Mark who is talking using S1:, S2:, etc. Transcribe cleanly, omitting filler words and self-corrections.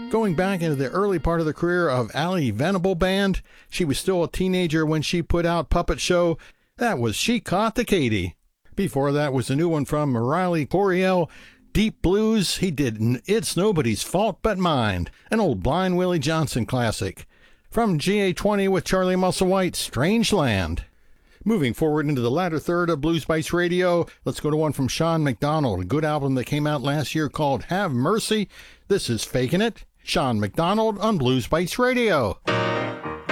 S1: Going back into the early part of the career of Ali Venable Band, she was still a teenager when she put out Puppet Show. That was She Caught the Katy. Before that was a new one from Riley Coriel, Deep Blues. He did It's Nobody's Fault But Mine, an old Blind Willie Johnson classic. From GA20 with Charlie Musselwhite, Strange Land. Moving forward into the latter third of Blues Bites Radio, let's go to one from Sean McDonald, a good album that came out last year called Have Mercy. This is Faking It, Sean McDonald on Blues Bites Radio.